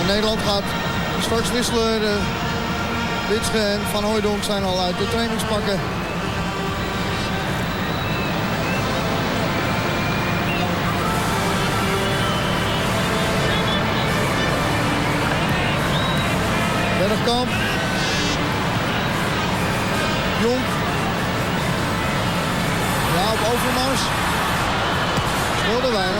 En Nederland gaat straks wisselen. Witsche en Van Hooijdonk zijn al uit de trainingspakken. Bergkamp. Jonk. Ja, op Overmars. Speelde weinig.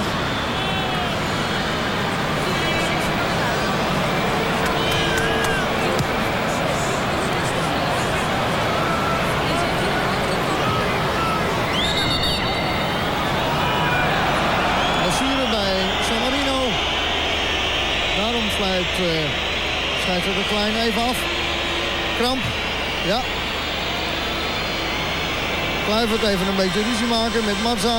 Blessure bij San Marino. Daarom scheidt er de Klein even af. Kramp. Ja. Kluivert even een beetje ruzie maken met Mazza.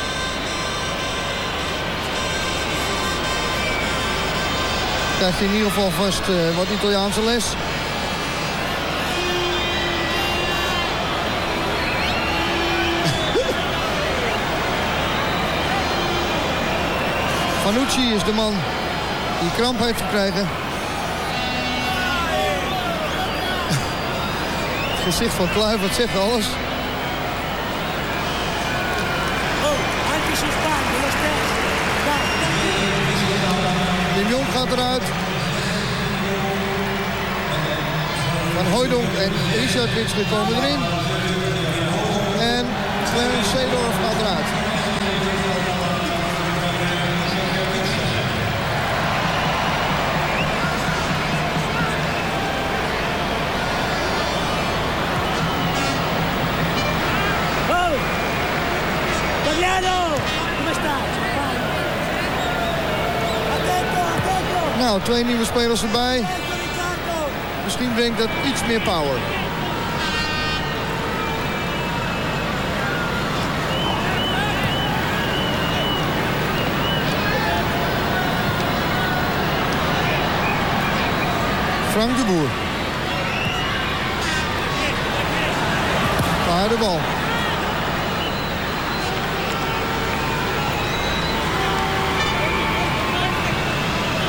Krijgt hij in ieder geval vast wat Italiaanse les. Vanucci is de man die kramp heeft gekregen. Het gezicht van Kluivert zegt alles. De Jong gaat eruit. Van Hooijdonk en Richard Witsche komen erin. En Clarence Seedorf gaat eruit. Nou, 2 nieuwe spelers erbij. Misschien brengt dat iets meer power. Frank de Boer. Daar de bal.